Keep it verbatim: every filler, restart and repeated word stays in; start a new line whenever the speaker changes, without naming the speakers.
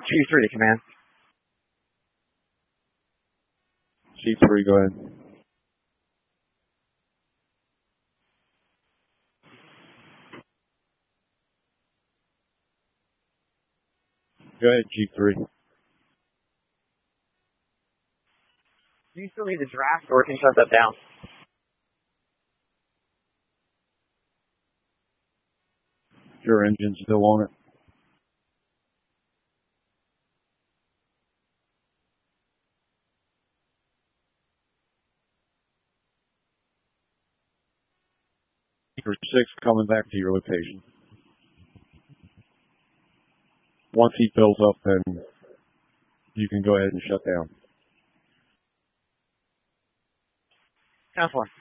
G three to command.
G three, go ahead. Go ahead, G three.
Do you still need to draft or can you shut that down?
Your engine's still on it. Speaker six coming back to your location. Once he fills up, then you can go ahead and shut down.
ten four.